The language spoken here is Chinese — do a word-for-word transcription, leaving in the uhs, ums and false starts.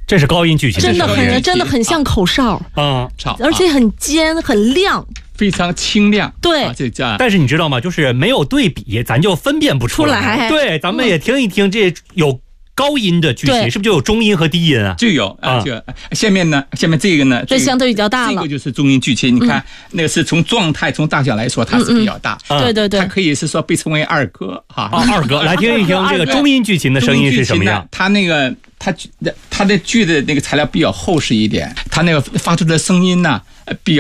这是高音剧情， 真的很真的很像口哨啊， 而且很尖很亮， 非常清亮。 对， 啊、这叫。 但是你知道吗？就是没有对比，咱就分辨不出来。 出来对，咱们也听一听，这有高音的剧情，是不是就有中音和低音啊？ 就有啊，就下面呢，下面这个呢， 这相对比较大了。 这个就是中音剧情，你看、嗯、那个是从状态、从大小来说，它是比较大。 嗯嗯、对对对， 它可以是说被称为二哥哈。 啊，二哥，来听一听这个中音剧情的声音是什么样？ 它那个。它它的剧的那个材料比较厚实一点，它那个发出的声音呢比较